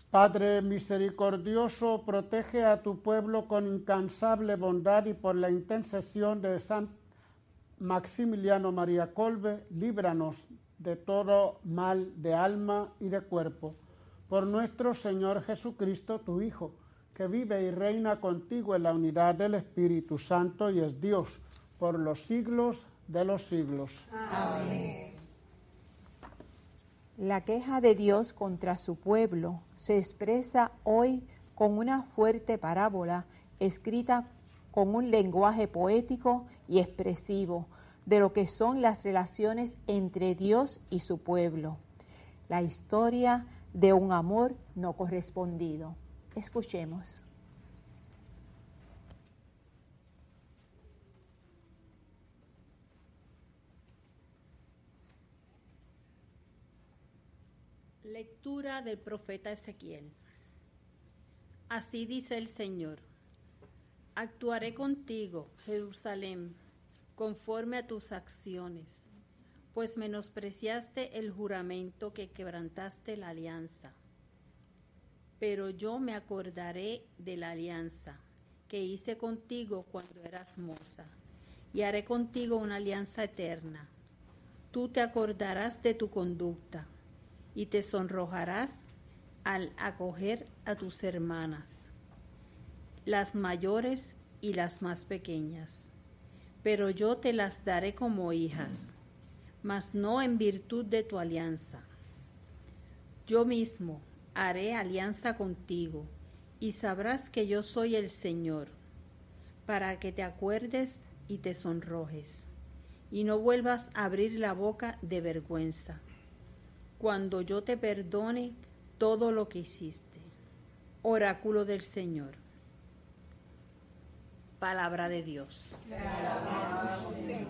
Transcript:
Padre misericordioso, protege a tu pueblo con incansable bondad y por la intercesión de San Maximiliano María Kolbe, líbranos de todo mal de alma y de cuerpo. Por nuestro Señor Jesucristo, tu Hijo, que vive y reina contigo en la unidad del Espíritu Santo y es Dios por los siglos de los siglos. Amén. La queja de Dios contra su pueblo se expresa hoy con una fuerte parábola escrita con un lenguaje poético y expresivo de lo que son las relaciones entre Dios y su pueblo. La historia de un amor no correspondido. Escuchemos. Lectura del profeta Ezequiel. Así dice el Señor: actuaré contigo, Jerusalén, conforme a tus acciones, pues menospreciaste el juramento que quebrantaste la alianza. Pero yo me acordaré de la alianza que hice contigo cuando eras moza, y haré contigo una alianza eterna. Tú te acordarás de tu conducta y te sonrojarás al acoger a tus hermanas, las mayores y las más pequeñas. Pero yo te las daré como hijas, mas no en virtud de tu alianza. Yo mismo haré alianza contigo, y sabrás que yo soy el Señor, para que te acuerdes y te sonrojes, y no vuelvas a abrir la boca de vergüenza, cuando yo te perdone todo lo que hiciste. Oráculo del Señor. Palabra de Dios. Te alabamos, Señor.